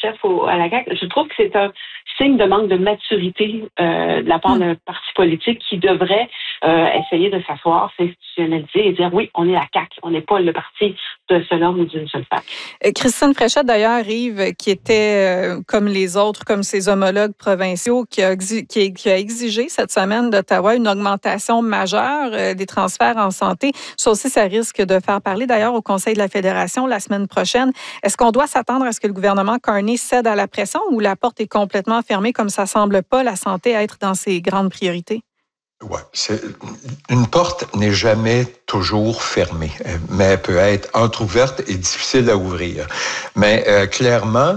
chef à la CAQ. Je trouve que c'est un signe de manque de maturité de la part d'un parti politique qui devrait essayer de s'asseoir, s'institutionnaliser et dire oui, on est la CAQ, on n'est pas le parti d'un seul homme ou d'une seule femme. Christine Fréchette, d'ailleurs, Yves, qui était comme les autres, comme ses homologues provinciaux, qui a exigé cette semaine d'Ottawa une augmentation majeure des transferts en santé. Ça aussi, ça risque de faire parler d'ailleurs au Conseil de la Fédération la semaine prochaine. Est-ce qu'on doit s'attendre à ce que le gouvernement Carney cède à la pression ou la porte est complètement fermée comme ça semble pas la santé être dans ses grandes priorités? Ouais, une porte n'est jamais toujours fermée, mais elle peut être entrouverte et difficile à ouvrir. Mais clairement,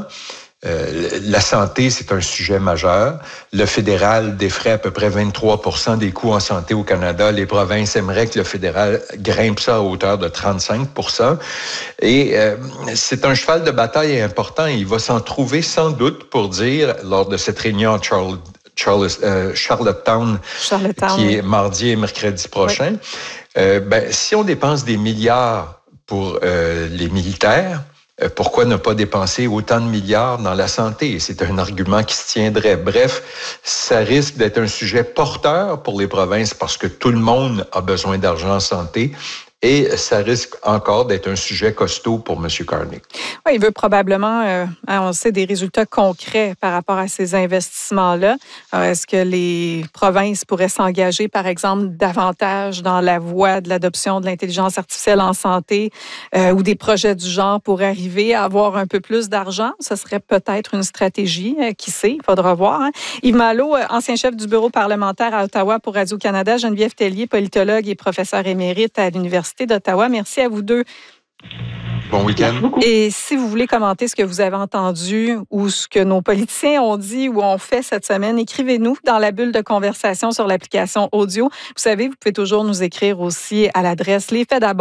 la santé, c'est un sujet majeur. Le fédéral défraie à peu près 23% des coûts en santé au Canada. Les provinces aimeraient que le fédéral grimpe ça à hauteur de 35%. Et c'est un cheval de bataille important. Il va s'en trouver sans doute pour dire, lors de cette réunion à Charlottetown, qui est mardi et mercredi prochain, si on dépense des milliards pour les militaires, pourquoi ne pas dépenser autant de milliards dans la santé? C'est un argument qui se tiendrait. Bref, ça risque d'être un sujet porteur pour les provinces parce que tout le monde a besoin d'argent en santé. Et ça risque encore d'être un sujet costaud pour M. Carney. Oui, il veut probablement, on sait, des résultats concrets par rapport à ces investissements-là. Est-ce que les provinces pourraient s'engager, par exemple, davantage dans la voie de l'adoption de l'intelligence artificielle en santé ou des projets du genre pour arriver à avoir un peu plus d'argent? Ce serait peut-être une stratégie. Qui sait? Il faudra voir. Hein? Yves Malo, ancien chef du bureau parlementaire à Ottawa pour Radio-Canada. Geneviève Tellier, politologue et professeur émérite à l'Université d'Ottawa. Merci à vous deux. Bon week-end. Et si vous voulez commenter ce que vous avez entendu ou ce que nos politiciens ont dit ou ont fait cette semaine, écrivez-nous dans la bulle de conversation sur l'application audio. Vous savez, vous pouvez toujours nous écrire aussi à l'adresse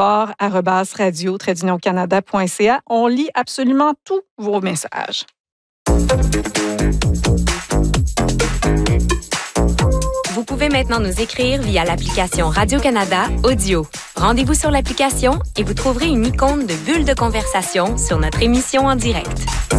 lesfaitsdabord@radio-canada.ca. On lit absolument tous vos messages. Vous pouvez maintenant nous écrire via l'application Radio-Canada Audio. Rendez-vous sur l'application et vous trouverez une icône de bulle de conversation sur notre émission en direct.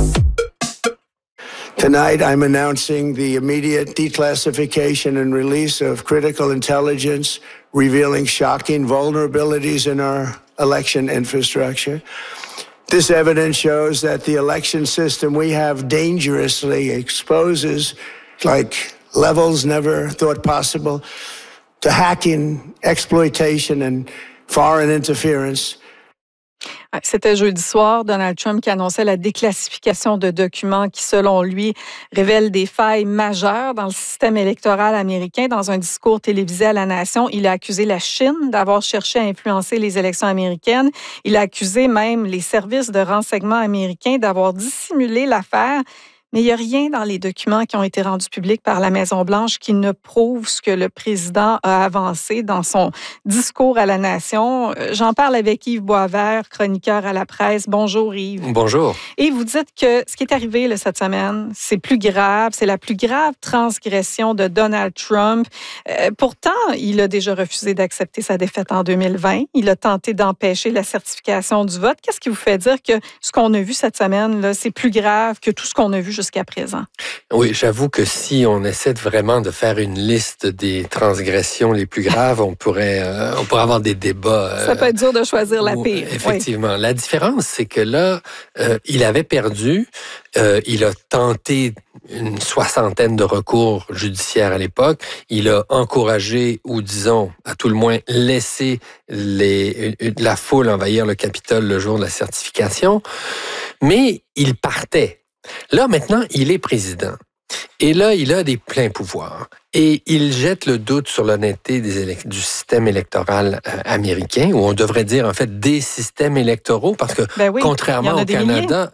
Tonight, I'm announcing the immediate declassification and release of critical intelligence revealing shocking vulnerabilities in our election infrastructure. This evidence shows that the election system we have dangerously exposes, like levels never thought possible, to hacking, exploitation, and foreign interference. C'était jeudi soir, Donald Trump qui annonçait la déclassification de documents qui, selon lui, révèlent des failles majeures dans le système électoral américain. Dans un discours télévisé à la nation, il a accusé la Chine d'avoir cherché à influencer les élections américaines. Il a accusé même les services de renseignement américains d'avoir dissimulé l'affaire. Mais il n'y a rien dans les documents qui ont été rendus publics par la Maison-Blanche qui ne prouve ce que le président a avancé dans son discours à la nation. J'en parle avec Yves Boisvert, chroniqueur à la presse. Bonjour Yves. Bonjour. Et vous dites que ce qui est arrivé là, cette semaine, c'est plus grave, c'est la plus grave transgression de Donald Trump. Pourtant, il a déjà refusé d'accepter sa défaite en 2020. Il a tenté d'empêcher la certification du vote. Qu'est-ce qui vous fait dire que ce qu'on a vu cette semaine, là, c'est plus grave que tout ce qu'on a vu jusqu'à présent? Oui, j'avoue que si on essaie vraiment de faire une liste des transgressions les plus graves, on pourrait avoir des débats. Ça peut être dur de choisir la pire. Effectivement. Oui. La différence, c'est que là, il avait perdu. Il a tenté une soixantaine de recours judiciaires à l'époque. Il a encouragé, ou disons, à tout le moins, laissé la foule envahir le Capitole le jour de la certification. Mais il partait. Là, maintenant, il est président. Et là, il a des pleins pouvoirs. Et il jette le doute sur l'honnêteté du système électoral américain, ou on devrait dire, en fait, des systèmes électoraux, parce que, contrairement au Canada,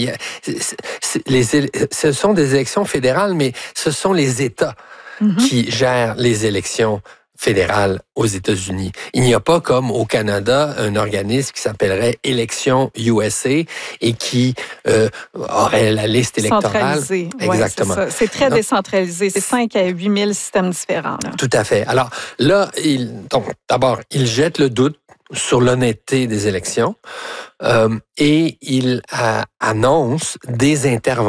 ce sont des élections fédérales, mais ce sont les États qui gèrent les élections fédérale aux États-Unis. Il n'y a pas, comme au Canada, un organisme qui s'appellerait Élections USA et qui aurait la liste électorale. Centralisé. Exactement. Ouais, c'est très décentralisé. C'est 5 à 8 000 systèmes différents. Là. Tout à fait. Alors là, d'abord, il jette le doute sur l'honnêteté des élections et il annonce des interventions